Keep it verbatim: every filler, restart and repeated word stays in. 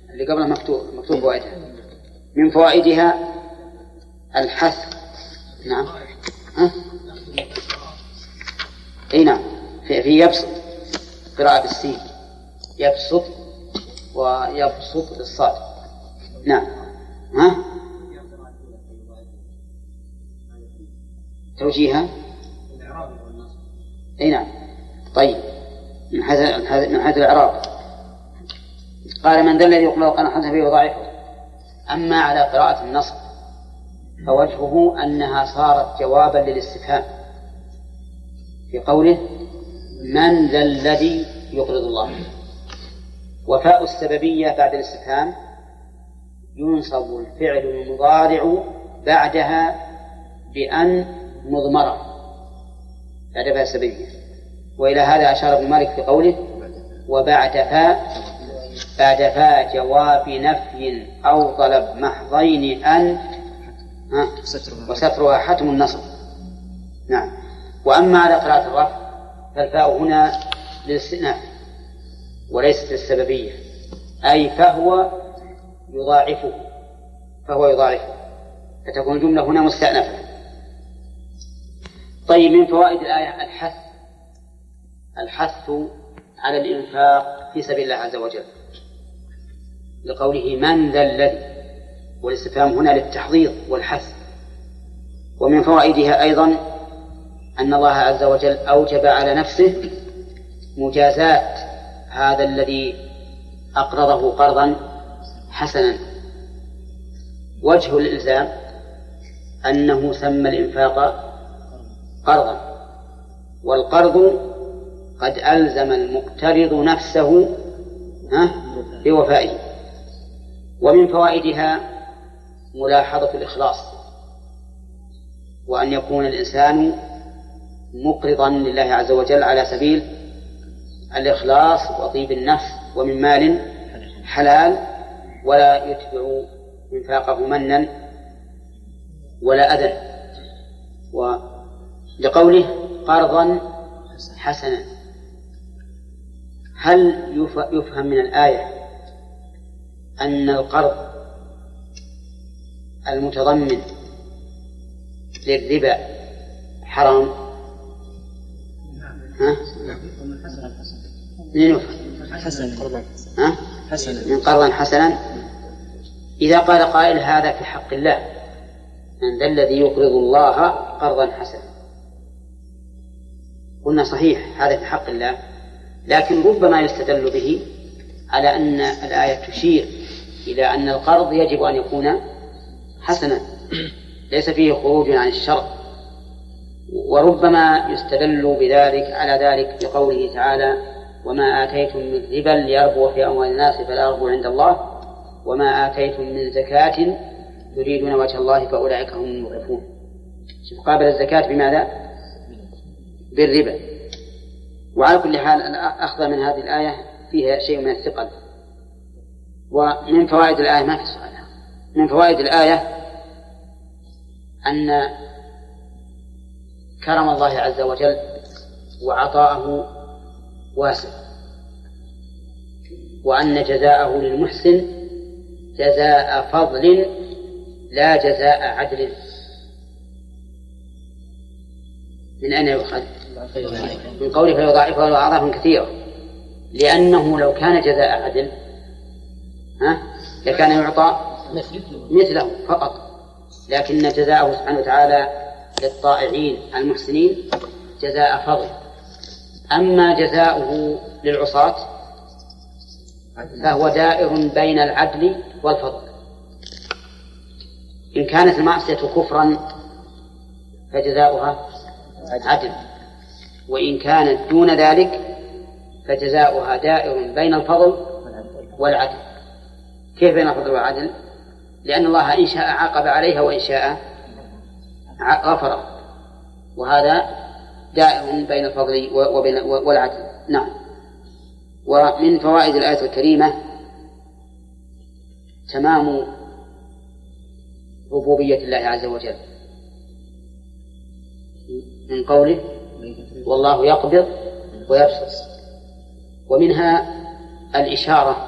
اللي قبلها مكتوب مكتوب فوائدها. من فوائدها الحث. نعم. ها؟ اي نعم، في, في يبسط قراءة بالسين، يبسط ويبسط بالصاد. نعم. ها؟ توجيها. اي نعم. طيب، من حيث من حيث الإعراب قال من ذا الذي يقبل القرآن حسنا فيه وضعيفه. أما على قراءة النصب فوجهه أنها صارت جوابا للاستفهام في قوله من ذا الذي يقرض الله، وفاء السببية بعد الاستفهام ينصب الفعل المضارع بعدها بأن مضمرة بعد فاء السببية. وإلى هذا أشار ابن مالك في قوله وبعد فاء بعد فاء جواب نفي أو طلب محضين أن وسترها حتم النصب. نعم. وأما على قراءة الرفع فالفاء هنا للاستئناف وليست للسببية، أي فهو يضاعفه فهو يضاعفه فتكون الجملة هنا مستأنفة. طيب، من فوائد الآية الحث الحث على الإنفاق في سبيل الله عز وجل لقوله من ذا الذي، والاستفهام هنا للتحضيض والحث. ومن فوائدها أيضا أن الله عز وجل أوجب على نفسه مجازات هذا الذي أقرضه قرضا حسنا. وجه الإلزام أنه سمى الإنفاق قرضا، والقرض قد ألزم المقترض نفسه بوفائه. ومن فوائدها ملاحظة الإخلاص، وأن يكون الإنسان مقرضا لله عز وجل على سبيل الإخلاص وطيب النفس ومن مال حلال، ولا يتبع إنفاقه منا ولا أذى. ولقوله قرضا حسنا، هل يفهم من الآية أن القرض المتضمن للربا حرام؟ ها؟ حسنا من قرضا حسنا. إذا قال قائل هذا في حق الله، من ذا الذي يقرض الله قرضا حسنا، قلنا صحيح هذا في حق الله، لكن ربما يستدل به على أن الآية تشير إلى أن القرض يجب أن يكون حسنا ليس فيه خروج عن الشرع. وربما يستدل بذلك على ذلك بقوله تعالى وما آتيتم من ربا ليربو في أموال الناس فلا يربو عند الله وما آتيتم من زكاة تريدون وجه الله فأولئك هم المضعفون. قابل الزكاة بماذا؟ بالربا. وعلى كل حال أخذ من هذه الآية فيها شيء من الثقل. ومن فوائد الآية ما في سؤال، من فوائد الآية أن كرم الله عز وجل وعطاءه واسع، وأن جزاءه للمحسن جزاء فضل لا جزاء عدل. من أين يؤخذ؟ من قوله فيضاعفه له أضعافا كثيرة، لأنه لو كان جزاء عدل ها لكان يعطى مثله فقط، لكن جزاءه سبحانه وتعالى للطائعين المحسنين جزاء فضل. أما جزاؤه للعصاة فهو دائر بين العدل والفضل. إن كانت المعصية كفرا فجزاؤها عدل، وإن كانت دون ذلك فجزاؤها دائر بين الفضل والعدل. كيف بين الفضل والعدل؟ لأن الله إن شاء عاقب عليها وإن شاء غفر، وهذا دائر بين الفضل وبين والعدل. نعم. ومن فوائد الآية الكريمة تمام ربوبية الله عز وجل من قوله والله يقبض ويبسط، ومنها الإشارة